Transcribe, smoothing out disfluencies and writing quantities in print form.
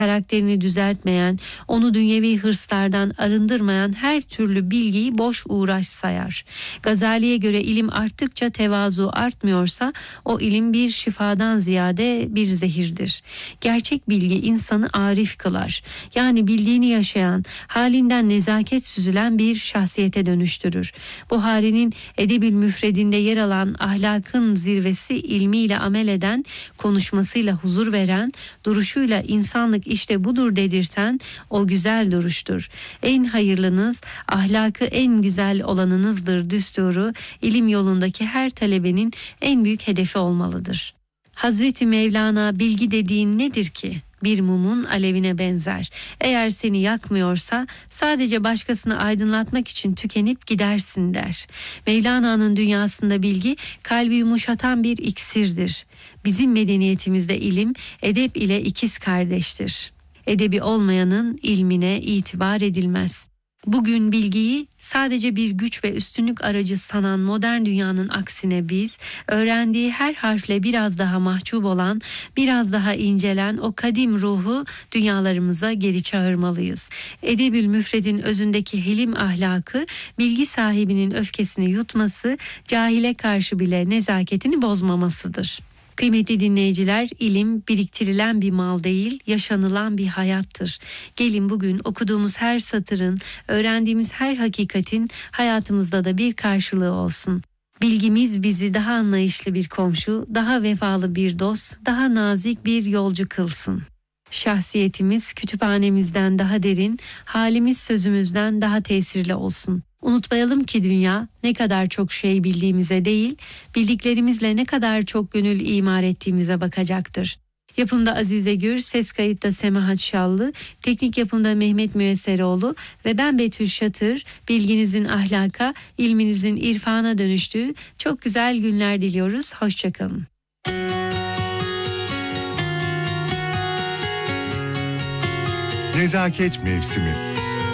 karakterini düzeltmeyen, onu dünyevi hırslardan arındırmayan her türlü bilgiyi boş uğraş sayar. Gazali'ye göre ilim arttıkça tevazu artmıyorsa o ilim bir şifadan ziyade bir zehirdir. Gerçek bilgi insanı arif kılar. Yani bildiğini yaşayan, halinden nezaket süzülen bir şahsiyete dönüştürür. Buhari'nin Edeb-ül Müfredinde yer alan ahlakın zirvesi ilmiyle amel eden, konuşmasıyla huzur veren, duruşuyla insanlık işte budur dedirten o güzel duruştur. En hayırlınız, ahlakı en güzel olanınızdır düsturu, ilim yolundaki her talebenin en büyük hedefi olmalıdır. Hazreti Mevlana bilgi dediğin nedir ki? Bir mumun alevine benzer. Eğer seni yakmıyorsa sadece başkasını aydınlatmak için tükenip gidersin der. Mevlana'nın dünyasında bilgi kalbi yumuşatan bir iksirdir. Bizim medeniyetimizde ilim edep ile ikiz kardeştir. Edebi olmayanın ilmine itibar edilmez. Bugün bilgiyi sadece bir güç ve üstünlük aracı sanan modern dünyanın aksine biz, öğrendiği her harfle biraz daha mahcup olan, biraz daha incelen o kadim ruhu dünyalarımıza geri çağırmalıyız. Edeb-ül Müfred'in özündeki hilim ahlakı, bilgi sahibinin öfkesini yutması, cahile karşı bile nezaketini bozmamasıdır. Kıymetli dinleyiciler, ilim biriktirilen bir mal değil, yaşanılan bir hayattır. Gelin bugün okuduğumuz her satırın, öğrendiğimiz her hakikatin hayatımızda da bir karşılığı olsun. Bilgimiz bizi daha anlayışlı bir komşu, daha vefalı bir dost, daha nazik bir yolcu kılsın. Şahsiyetimiz kütüphanemizden daha derin, halimiz sözümüzden daha tesirli olsun. Unutmayalım ki dünya ne kadar çok şey bildiğimize değil, bildiklerimizle ne kadar çok gönül imar ettiğimize bakacaktır. Yapımda Azize Gür, ses kayıtta Semahat Şallı, teknik yapımda Mehmet Müesseroğlu ve ben Betül Şatır, bilginizin ahlaka, ilminizin irfana dönüştüğü çok güzel günler diliyoruz. Hoşçakalın. Nezaket mevsimi.